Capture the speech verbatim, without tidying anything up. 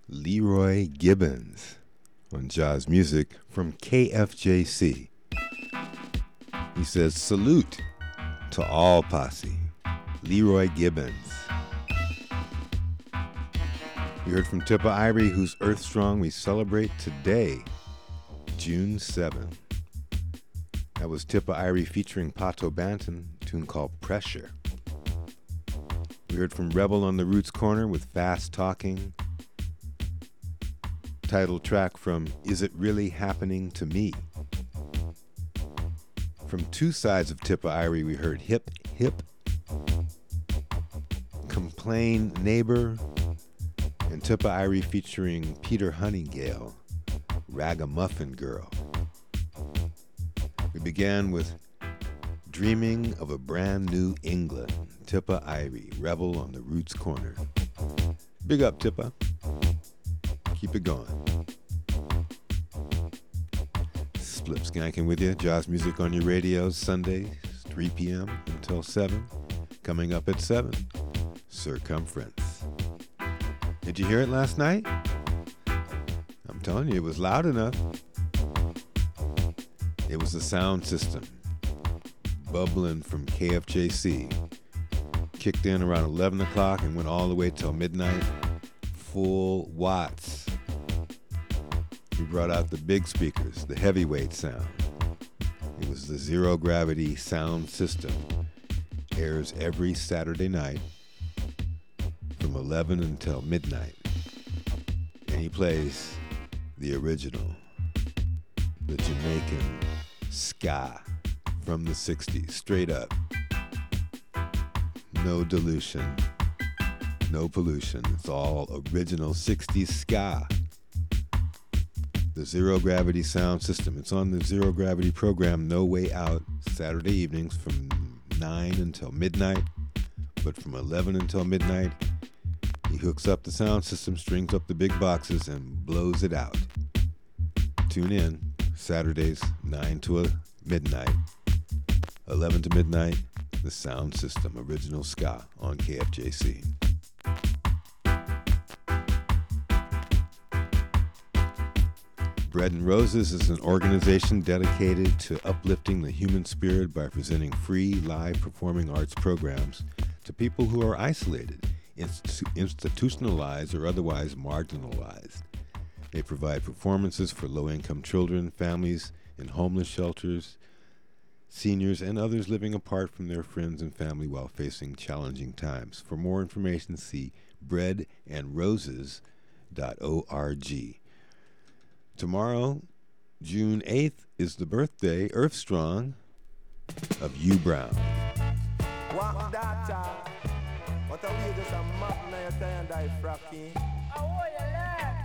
Leroy Gibbons on Jazz Music from K F J C. He says, salute to all posse. Leroy Gibbons. We heard from Tippa Irie, who's Earth Strong. We celebrate today, June seventh. That was Tippa Irie featuring Pato Banton, a tune called Pressure. We heard from Rebel on the Roots Corner with Fast Talking. Title track from Is It Really Happening to Me? From two sides of Tippa Irie, we heard Hip Hip, Complain Neighbor, and Tippa Irie featuring Peter Honeygale, Ragamuffin Girl. We began with Dreaming of a Brand New England, Tippa Irie, Rebel on the Roots Corner. Big up, Tippa. Keep it going. Split Skanking with you. Jazz music on your radios, Sundays, three p.m. until seven. Coming up at seven, Circumference. Did you hear it last night? I'm telling you, it was loud enough. It was the sound system bubbling from K F J C. Kicked in around eleven o'clock and went all the way till midnight. Full watts. We brought out the big speakers, the heavyweight sound. It was the Zero Gravity sound system. Airs every Saturday night from eleven until midnight. And he plays the original, the Jamaican ska from the sixties, straight up. No dilution, no pollution. It's all original sixties ska. The Zero Gravity sound system. It's on the Zero Gravity program, No Way Out, Saturday evenings from nine until midnight. But from eleven until midnight, he hooks up the sound system, strings up the big boxes, and blows it out. Tune in Saturdays, nine to midnight, eleven to midnight, the sound system, original ska on K F J C. Bread and Roses is an organization dedicated to uplifting the human spirit by presenting free live performing arts programs to people who are isolated, institu- institutionalized, or otherwise marginalized. They provide performances for low-income children, families in homeless shelters, seniors, and others living apart from their friends and family while facing challenging times. For more information, see bread and roses dot org. Tomorrow, June eighth, is the birthday, Earth Strong, of Hugh Brown. Walk data. What are we just a map now? You're tired, die, fracky.